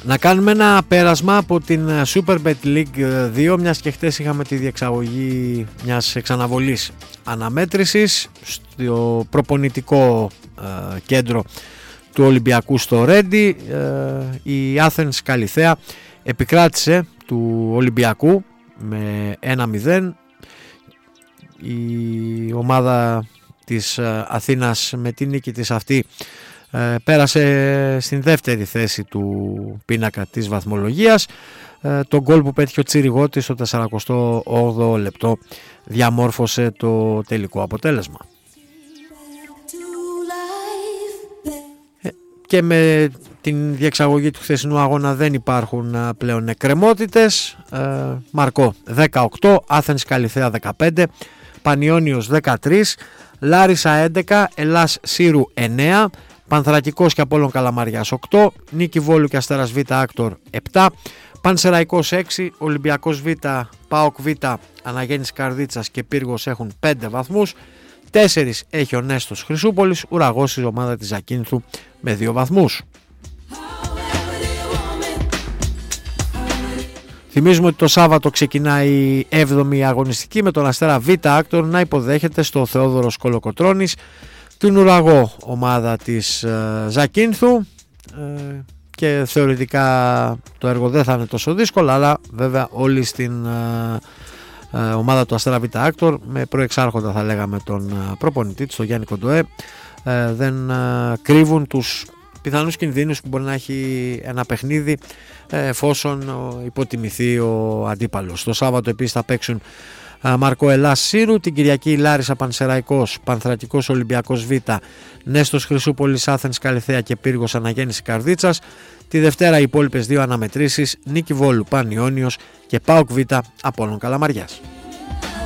Να κάνουμε ένα πέρασμα από την Superbet League 2, μιας και χτες είχαμε τη διεξαγωγή μιας εξαναβολής αναμέτρησης στο προπονητικό κέντρο του Ολυμπιακού στο Ρέντι. Η Athens Καλιθέα επικράτησε του Ολυμπιακού με 1-0. Η ομάδα της Αθήνας με την νίκη της αυτή πέρασε στην δεύτερη θέση του πίνακα της βαθμολογίας. Το γκολ που πέτυχε ο Τσιριγώτης στο 48ο λεπτό διαμόρφωσε το τελικό αποτέλεσμα. Και με την διεξαγωγή του χθεσινού αγώνα δεν υπάρχουν πλέον εκκρεμότητες. Μαρκό 18, Athens Καλιθέα 15, Πανιώνιος 13, Λάρισα 11, Ελλάς Σύρου 9, Πανθρακικός και Απόλλων Καλαμαριάς 8, Νίκη Βόλου και Αστέρας Β Άκτορ 7, Πανσεραϊκός 6, Ολυμπιακός Β, ΠΑΟΚ Β, Αναγέννης Καρδίτσας και Πύργος έχουν 5 βαθμούς. 4 έχει ο Νέστος Χρυσούπολης, ουραγός η ομάδα της Ζακίνθου με 2 βαθμούς. Θυμίζουμε ότι το Σάββατο ξεκινάει η 7η αγωνιστική με τον Αστέρα Β Άκτορ να υποδέχεται στο Θεόδωρος Κολοκοτρώνης την ουραγό ομάδα της Ζακίνθου, και θεωρητικά το έργο δεν θα είναι τόσο δύσκολο, αλλά βέβαια όλοι στην ομάδα του Αστέρα Β Άκτορ με προεξάρχοντα, θα λέγαμε, τον προπονητή του, τον Γιάννη Κοντοέ, δεν κρύβουν τους πιθανούς κινδύνους που μπορεί να έχει ένα παιχνίδι εφόσον υποτιμηθεί ο αντίπαλος. Το Σάββατο επίσης θα παίξουν Μαρκό Ελλάς Σύρου, την Κυριακή Λάρισα Πανσεραϊκός, Πανθρακικός Ολυμπιακός Β, Νέστος Χρυσούπολης Athens Καλιθέα και Πύργος Αναγέννηση Καρδίτσας. Τη Δευτέρα οι υπόλοιπες 2 αναμετρήσεις, Νίκη Βόλου Πανιώνιος και ΠΑΟΚ Β Απόλλων Καλαμαριάς.